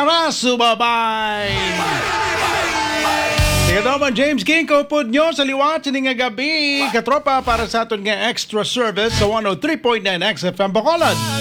Tara, sumabay! Sige naman, James King, kaupod nyo sa liwat sining nga gabi. Katropa para sa aton nga extra service sa 103.9 XFM Bacolod.